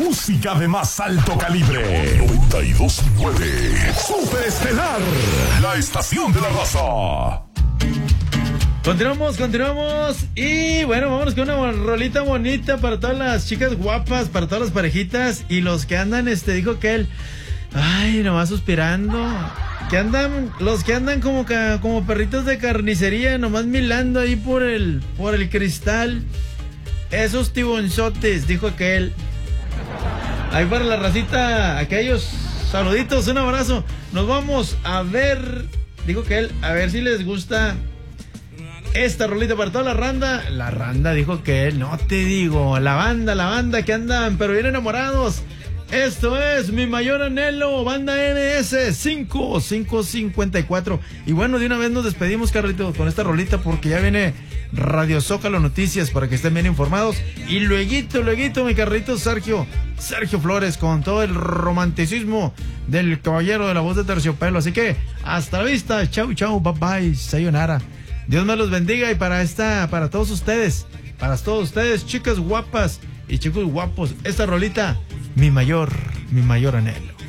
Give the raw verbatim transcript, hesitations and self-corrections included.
música de más alto calibre. noventa y dos punto nueve. Super Estelar, la estación de la raza. Continuamos, continuamos. Y bueno, vámonos con una rolita bonita para todas las chicas guapas, para todas las parejitas y los que andan, este, dijo que él, ay, nomás suspirando. Que andan, los que andan como, como perritos de carnicería, nomás milando ahí por el, por el cristal. Esos tibonzotes, dijo aquel. Ahí para la racita, aquellos saluditos, un abrazo. Nos vamos a ver, dijo que él, a ver si les gusta esta rolita para toda la randa. La randa, dijo que él, no te digo, la banda, la banda que andan, pero bien enamorados. Esto es Mi Mayor Anhelo, banda N S cinco cinco cincuenta y cuatro. Y bueno, de una vez nos despedimos, Carlitos, con esta rolita porque ya viene Radio Zócalo Noticias para que estén bien informados. Y lueguito, lueguito, mi Carlitos, Sergio, Sergio Flores, con todo el romanticismo del caballero de la voz de terciopelo. Así que, hasta la vista, chau, chau, bye bye, sayonara. Dios me los bendiga y para esta, para todos ustedes, para todos ustedes, chicas guapas y chicos guapos, esta rolita, mi mayor, mi mayor anhelo.